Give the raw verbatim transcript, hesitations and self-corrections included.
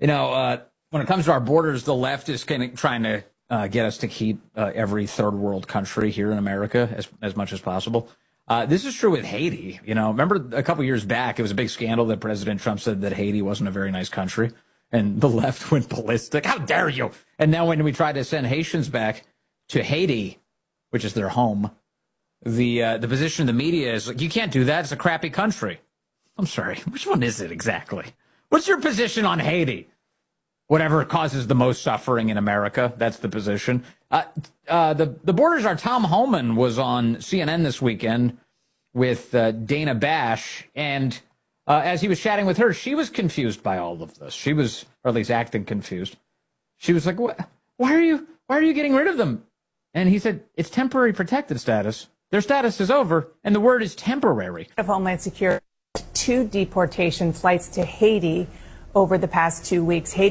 You know, uh, when it comes to our borders, the left is kind of trying to uh, get us to keep uh, every third world country here in America as as much as possible. Uh, this is true with Haiti. You know, remember a couple years back, it was a big scandal that President Trump said that Haiti wasn't a very nice country, and the left went ballistic. How dare you? And now when we try to send Haitians back to Haiti, which is their home, the uh, the position of the media is like, you can't do that. It's a crappy country. I'm sorry. Which one is it exactly? What's your position on Haiti? Whatever causes the most suffering in America, that's the position. Uh, uh, the, the borders are Tom Homan was on C N N this weekend with uh, Dana Bash, and uh, as he was chatting with her, she was confused by all of this. She was, or at least acting confused. She was like, "What? Why are you, why are you getting rid of them?" And he said, "It's temporary protected status. Their status is over, and the word is temporary." Of Homeland Security, two deportation flights to Haiti over the past two weeks. Haiti